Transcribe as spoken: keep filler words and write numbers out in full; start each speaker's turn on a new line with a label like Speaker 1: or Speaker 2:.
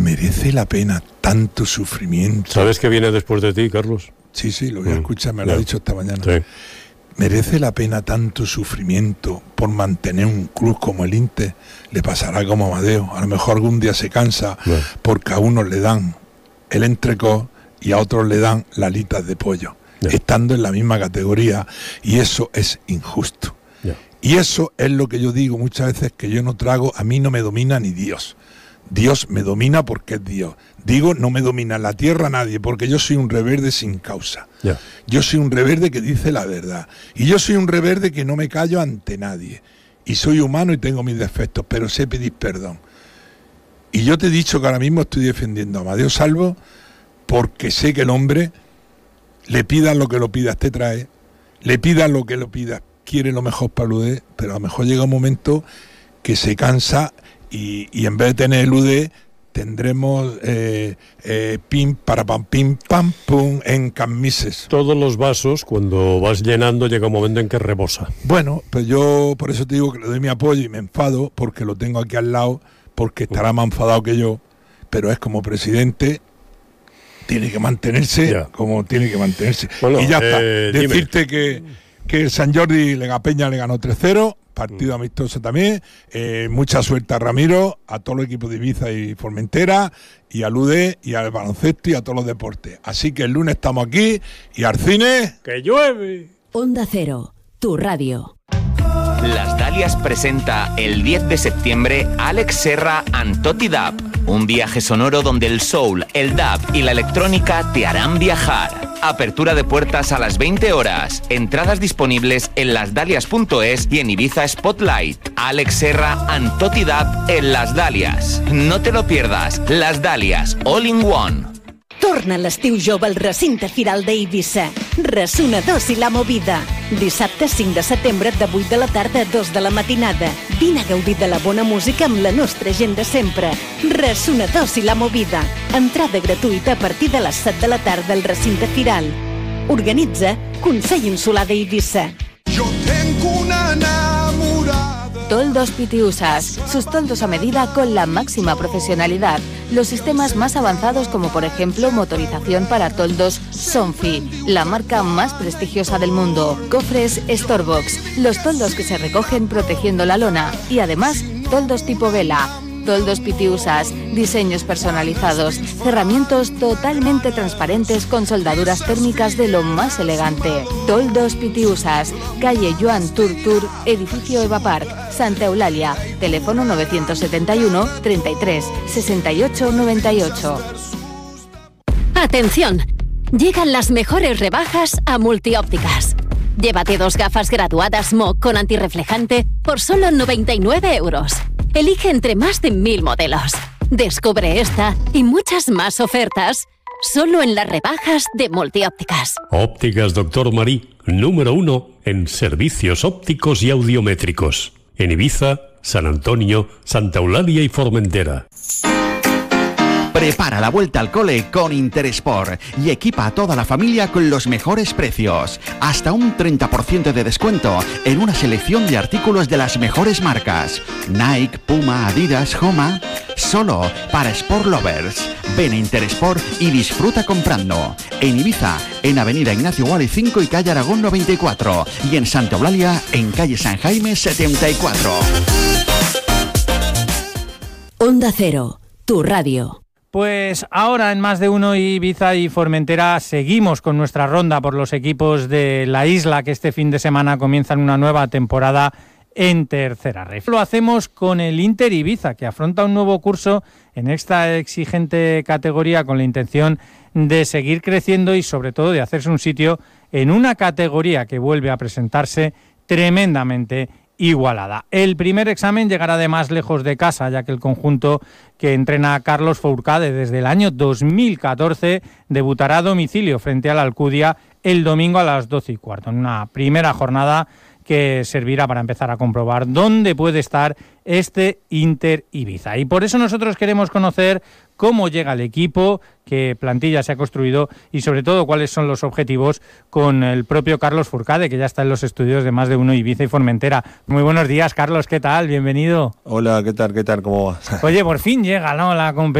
Speaker 1: merece la pena tanto sufrimiento.
Speaker 2: ¿Sabes qué viene después de ti, Carlos?
Speaker 1: Sí, sí, lo voy a escuchar, me lo
Speaker 2: yeah.
Speaker 1: ha dicho esta mañana.
Speaker 2: Sí.
Speaker 1: ¿Merece la pena tanto sufrimiento por mantener un club como el Inter? Le pasará como a Amadeo. A lo mejor algún día se cansa
Speaker 2: yeah.
Speaker 1: porque a unos le dan el entrecot y a otros le dan las alitas de pollo, yeah. estando en la misma categoría, y eso es injusto.
Speaker 2: Yeah.
Speaker 1: Y eso es lo que yo digo muchas veces, que yo no trago, a mí no me domina ni Dios. Dios me domina porque es Dios. Digo, no me domina la tierra nadie, porque yo soy un reverde sin causa.
Speaker 2: Yeah.
Speaker 1: Yo soy un reverde que dice la verdad. Y yo soy un reverde que no me callo ante nadie. Y soy humano y tengo mis defectos, pero sé pedir perdón. Y yo te he dicho que ahora mismo estoy defendiendo a Amadeo Salvo porque sé que el hombre, le pidas lo que lo pidas te trae, le pidas lo que lo pidas quiere lo mejor para el U D, pero a lo mejor llega un momento que se cansa y, y en vez de tener el U D tendremos eh, eh, pim, para pam, pim, pam, pum, en camises.
Speaker 2: Todos los vasos, cuando vas llenando, llega un momento en que rebosa.
Speaker 1: Bueno, pues yo por eso te digo que le doy mi apoyo y me enfado, porque lo tengo aquí al lado, porque estará más enfadado que yo, pero es como presidente, tiene que mantenerse
Speaker 2: ya.
Speaker 1: como tiene que mantenerse.
Speaker 2: Bueno,
Speaker 1: y ya
Speaker 2: eh,
Speaker 1: está. Decirte que, que el San Jordi Legapeña le ganó tres cero, partido amistoso también. Eh, mucha suerte a Ramiro, a todos los equipos de Ibiza y Formentera, y al U D, y al baloncesto, y a todos los deportes. Así que el lunes estamos aquí, y al cine...
Speaker 2: ¡Que llueve!
Speaker 3: Onda Cero, tu radio.
Speaker 4: Las Dalias presenta el diez de septiembre Alex Serra and Toti Dub, un viaje sonoro donde el soul, el dub y la electrónica te harán viajar. Apertura de puertas a las veinte horas. Entradas disponibles en las dalias punto es y en Ibiza Spotlight. Alex Serra and Toti Dub en Las Dalias. No te lo pierdas. Las Dalias, all in one.
Speaker 3: Torna l'estiu jove al recinte firal d'Eivissa. Ressonadors i la movida. Dissabte cinc de setembre de vuit de la tarda a dos de la matinada. Vine a gaudir de la bona música amb la nostra gent de sempre. Ressonadors i la movida. Entrada gratuïta a partir de les set de la tarda al recinte firal. Organitza Consell Insular d'Eivissa.
Speaker 5: Yo tengo una enamorada.
Speaker 6: Toldos Pitiusas, sus toldos a medida con la máxima profesionalidad. Los sistemas más avanzados como por ejemplo motorización para toldos Sonfi, la marca más prestigiosa del mundo. Cofres Storbox, los toldos que se recogen protegiendo la lona. Y además, toldos tipo vela. Toldos Pitiusas, diseños personalizados, cerramientos totalmente transparentes con soldaduras térmicas de lo más elegante. Toldos Pitiusas, calle Joan Turtur, edificio Eva Park, Santa Eulalia, teléfono novecientos setenta y uno, treinta y tres, sesenta y ocho, noventa y ocho.
Speaker 7: ¡Atención! Llegan las mejores rebajas a Multiópticas. Llévate dos gafas graduadas M O con antirreflejante por solo noventa y nueve euros. Elige entre más de mil modelos. Descubre esta y muchas más ofertas solo en las rebajas de Multiópticas.
Speaker 2: Ópticas Doctor Marí, número uno en servicios ópticos y audiométricos. En Ibiza, San Antonio, Santa Eulalia y Formentera.
Speaker 8: Prepara la vuelta al cole con Interesport y equipa a toda la familia con los mejores precios. Hasta un treinta por ciento de descuento en una selección de artículos de las mejores marcas. Nike, Puma, Adidas, Homa. Solo para Sport Lovers. Ven a Interesport y disfruta comprando. En Ibiza, en Avenida Ignacio Guale cinco y calle Aragón noventa y cuatro. Y en Santa Eulalia, en calle San Jaime setenta y cuatro.
Speaker 3: Onda Cero, tu radio.
Speaker 9: Pues ahora en Más de Uno Ibiza y Formentera seguimos con nuestra ronda por los equipos de la isla que este fin de semana comienzan una nueva temporada en tercera ref. Lo hacemos con el Inter Ibiza, que afronta un nuevo curso en esta exigente categoría con la intención de seguir creciendo y sobre todo de hacerse un sitio en una categoría que vuelve a presentarse tremendamente igualada. El primer examen llegará de más lejos de casa, ya que el conjunto que entrena a Carlos Fourcade desde el año dos mil catorce debutará a domicilio frente a la Alcudia el domingo a las doce y cuarto, en una primera jornada que servirá para empezar a comprobar dónde puede estar este Inter Ibiza. Y por eso nosotros queremos conocer cómo llega el equipo, qué plantilla se ha construido y sobre todo cuáles son los objetivos con el propio Carlos Fourcade, que ya está en los estudios de Más de Uno Ibiza y Formentera. Muy buenos días, Carlos, ¿qué tal? Bienvenido.
Speaker 10: Hola, ¿qué tal? ¿Qué tal? ¿Cómo vas?
Speaker 9: Oye, por fin llega, ¿no?, la competición.